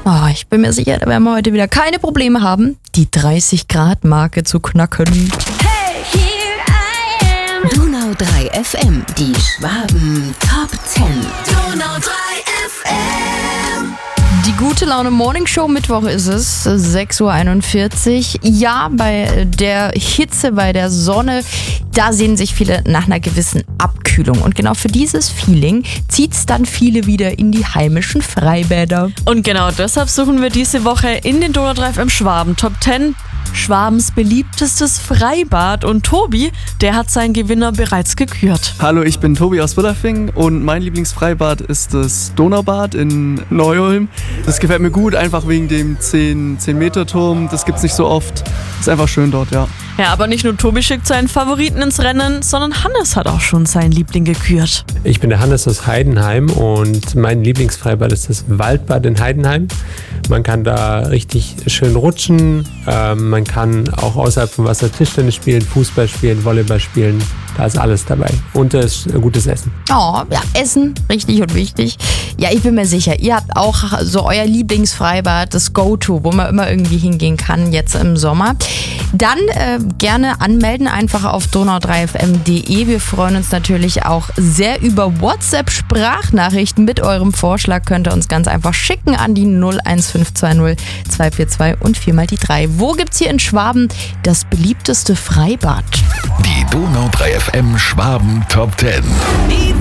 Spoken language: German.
Ich bin mir sicher, da werden wir heute wieder keine Probleme haben, die 30-Grad-Marke zu knacken. Hey, here I am. Donau 3 FM, die Schwaben Top 10. Donau 3 FM. Die gute Laune Morning Show, Mittwoch ist es, 6:41 Uhr. Ja, bei der Hitze, bei der Sonne, da sehen sich viele nach einer gewissen Abkühlung. Und genau für dieses Feeling zieht es dann viele wieder in die heimischen Freibäder. Und genau deshalb suchen wir diese Woche in den Donau 3 FM Schwaben Top 10 Schwabens beliebtestes Freibad. Und Tobi, der hat seinen Gewinner bereits gekürt. Hallo, ich bin Tobi aus Willerfing und mein Lieblingsfreibad ist das Donaubad in Neu-Ulm. Das gefällt mir gut, einfach wegen dem 10-Meter-Turm. Das gibt's nicht so oft. Ist einfach schön dort, ja. Ja, aber nicht nur Tobi schickt seinen Favoriten ins Rennen, sondern Hannes hat auch schon seinen Liebling gekürt. Ich bin der Hannes aus Heidenheim und mein Lieblingsfreibad ist das Waldbad in Heidenheim. Man kann da richtig schön rutschen, man kann auch außerhalb vom Wasser Tischtennis spielen, Fußball spielen, Volleyball spielen. Da ist alles dabei. Und es ist gutes Essen. Oh, ja, Essen, richtig und wichtig. Ja, ich bin mir sicher, ihr habt auch so euer Lieblingsfreibad, das Go-To, wo man immer irgendwie hingehen kann, jetzt im Sommer. Dann gerne anmelden, einfach auf donau3fm.de. Wir freuen uns natürlich auch sehr über WhatsApp-Sprachnachrichten. Mit eurem Vorschlag könnt ihr uns ganz einfach schicken an die 01520 242 und 4 mal die 3. Wo gibt's hier in Schwaben das beliebteste Freibad? Die Donau 3 FM Schwaben Top 10. Die